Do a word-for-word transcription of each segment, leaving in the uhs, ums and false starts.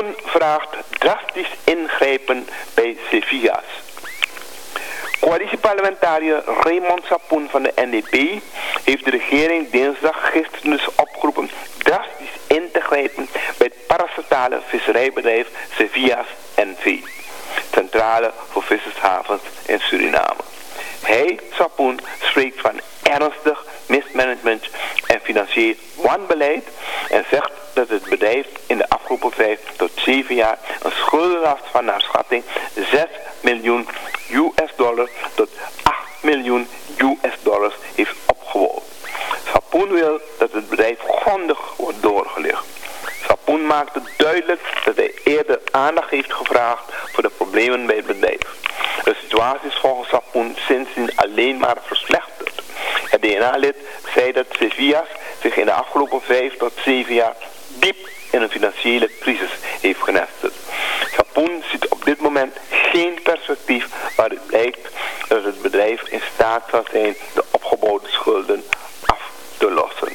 Sapun vraagt drastisch ingrijpen bij Sevilla's. Coalitieparlementariër Raymond Sapun van de N D P heeft de regering dinsdag gisteren dus opgeroepen drastisch in te grijpen bij het parastatale visserijbedrijf Sevilla's N V, centrale voor vissershavens in Suriname. Hij, Sapun, spreekt van ernstig mismanagement en financieel wanbeleid en zegt dat het bedrijf in de afgelopen vijf tot zeven jaar een schuldenlast van naar schatting zes miljoen U S dollar tot acht miljoen U S dollars heeft opgebouwd. Sapun wil dat het bedrijf grondig wordt doorgelicht. Sapun maakte duidelijk dat hij eerder aandacht heeft gevraagd voor de problemen bij het bedrijf. De situatie is volgens Sapun sindsdien alleen maar verslechterd. Het D N A-lid zei dat Sevilla's zich in de afgelopen vijf tot zeven jaar diep in een financiële crisis heeft genesteld. Sapun ziet op dit moment geen perspectief waaruit blijkt dat het bedrijf in staat zal zijn de opgebouwde schulden af te lossen.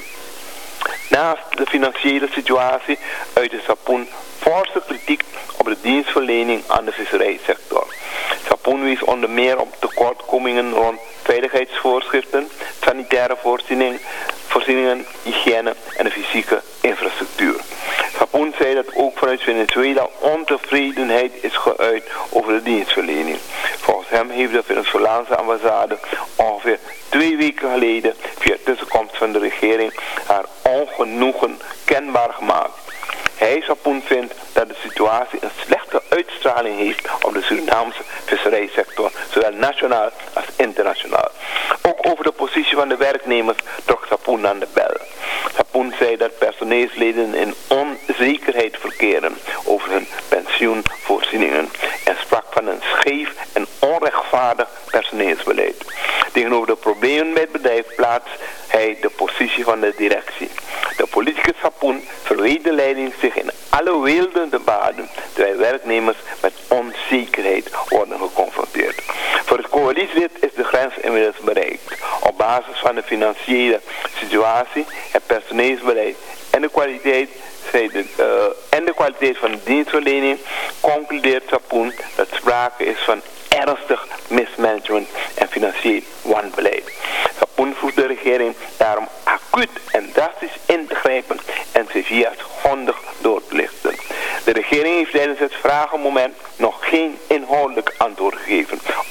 Naast de financiële situatie uitte Sapun forse kritiek op de dienstverlening aan de visserijsector. Sapun wees onder meer op tekortkomingen rond veiligheidsvoorschriften, sanitaire voorziening, voorzieningen, hygiëne en de fysieke infrastructuur. Sapun zei dat ook vanuit Venezuela ontevredenheid is geuit over de dienstverlening. Volgens hem heeft de Venezolaanse ambassade ongeveer twee weken geleden via tussenkomst van de regering haar ongenoegen kenbaar gemaakt. Hij, Sapun, vindt dat de situatie een slechte uitstraling heeft op de Surinaamse visserijsector, zowel nationaal als internationaal. Ook over de positie van de werknemers trok Sapun aan de bel. Sapun zei dat personeelsleden in onzekerheid verkeren over hun pensioenvoorzieningen en sprak van een scheef en onrechtvaardig personeelsbeleid. Tegenover de problemen bij het bedrijf plaatst hij de positie van de directie. De politicus Sapun verweet de leiding zich in alle weelde te baden, terwijl werknemers met onzekerheid worden geconfronteerd. Voor het coalitielid is de grens inmiddels bereikt. Op basis van de financiële situatie, het personeelsbeleid en de kwaliteit, de, uh, en de kwaliteit van de dienstverlening concludeert Sapun dat sprake is van ernstig mismanagement en financieel wanbeleid. Sapun vroeg de regering daarom acuut en drastisch in te grijpen en Sevilla's grondig door te lichten. De regering heeft tijdens het vragenmoment nog geen inhoudelijk antwoord gegeven